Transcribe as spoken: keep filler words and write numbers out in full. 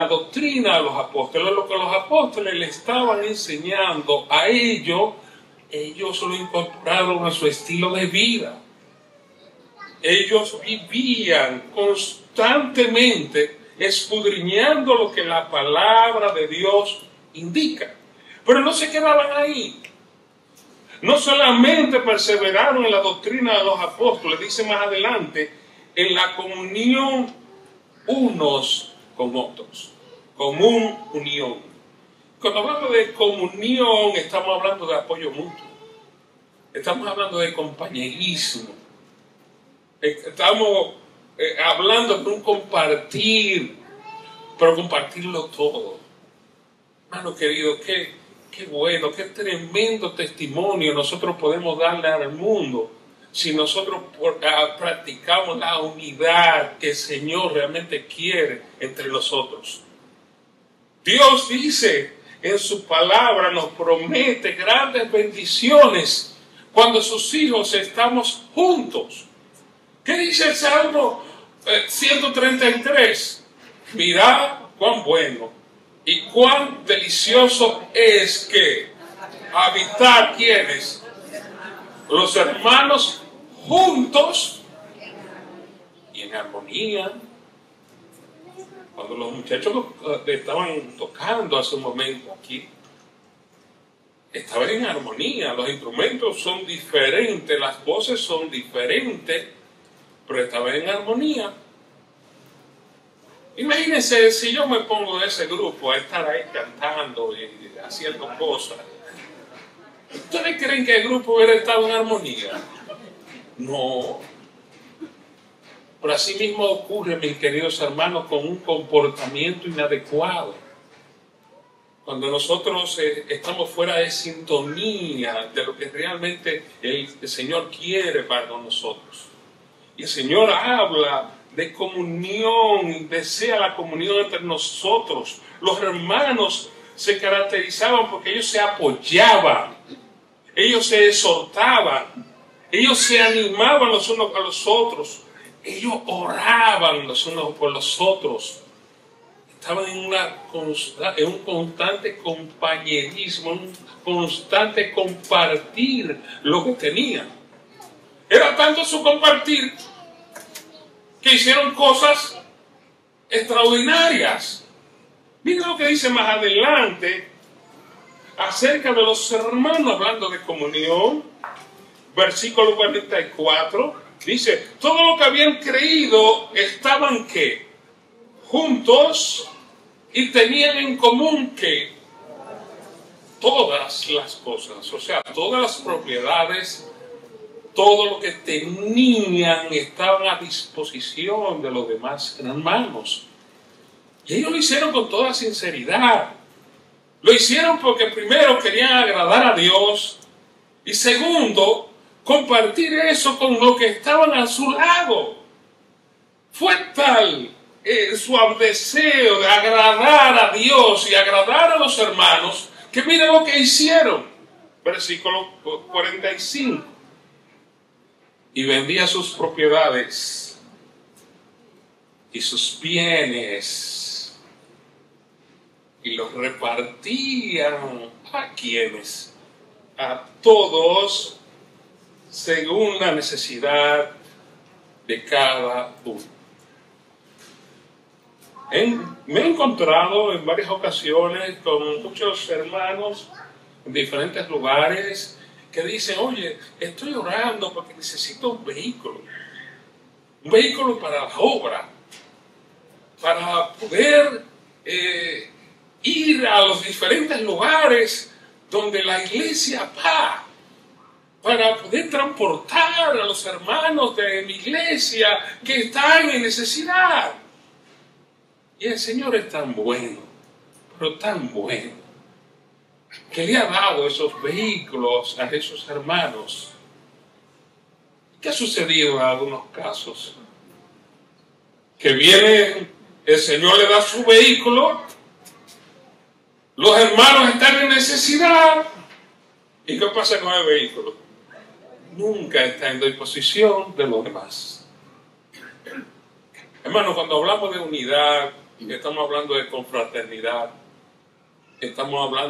la doctrina de los apóstoles, lo que los apóstoles le estaban enseñando a ellos, ellos lo incorporaron a su estilo de vida. Ellos vivían constantemente escudriñando lo que la palabra de Dios indica. Pero no se quedaban ahí. No solamente perseveraron en la doctrina de los apóstoles, dice más adelante, en la comunión unos con otros. Común unión. Cuando hablamos de comunión, estamos hablando de apoyo mutuo. Estamos hablando de compañerismo. Estamos eh, hablando de un compartir, pero compartirlo todo. Hermano querido, qué, qué bueno, qué tremendo testimonio nosotros podemos darle al mundo si nosotros por, uh, practicamos la unidad que el Señor realmente quiere entre nosotros. Dios dice en su palabra, nos promete grandes bendiciones cuando sus hijos estamos juntos. ¿Qué dice el Salmo eh, ciento treinta y tres? Mirad cuán bueno y cuán delicioso es que habitar quienes, los hermanos juntos y en armonía. Cuando los muchachos uh, estaban tocando hace un momento aquí, estaban en armonía, los instrumentos son diferentes, las voces son diferentes, pero estaban en armonía. Imagínense si yo me pongo de ese grupo a estar ahí cantando y haciendo cosas. ¿Ustedes creen que el grupo hubiera estado en armonía? No. Pero así mismo ocurre, mis queridos hermanos, con un comportamiento inadecuado. Cuando nosotros eh, estamos fuera de sintonía de lo que realmente el, el Señor quiere para nosotros. Y el Señor habla de comunión, desea la comunión entre nosotros. Los hermanos se caracterizaban porque ellos se apoyaban, ellos se exhortaban, ellos se animaban los unos a los otros, ellos oraban los unos por los otros. Estaban en, una consta, en un constante compañerismo, un constante compartir lo que tenían. Era tanto su compartir que hicieron cosas extraordinarias. Miren lo que dice más adelante acerca de los hermanos, hablando de comunión. Versículo cuarenta y cuatro, dice, todo lo que habían creído estaban ¿qué? Juntos y tenían en común ¿qué? Todas las cosas, o sea, todas las propiedades, todo lo que tenían estaban a disposición de los demás hermanos. Y ellos lo hicieron con toda sinceridad. Lo hicieron porque primero querían agradar a Dios y segundo, compartir eso con los que estaban a su lado. Fue tal eh, su deseo de agradar a Dios y agradar a los hermanos que miren lo que hicieron. Versículo cuarenta y cinco. Y vendía sus propiedades y sus bienes y los repartían a quienes, a todos según la necesidad de cada uno. En, me he encontrado en varias ocasiones con muchos hermanos en diferentes lugares que dicen, oye, estoy orando porque necesito un vehículo, un vehículo para la obra, para poder eh, ir a los diferentes lugares donde la iglesia va, para poder transportar a los hermanos de mi iglesia que están en necesidad. Y el Señor es tan bueno, pero tan bueno, que le ha dado esos vehículos a esos hermanos. ¿Qué ha sucedido en algunos casos? Que viene, el Señor le da su vehículo, los hermanos están en necesidad, ¿y qué pasa con el vehículo? Nunca está en disposición de los demás. Hermanos, cuando hablamos de unidad, Estamos hablando de confraternidad. Estamos hablando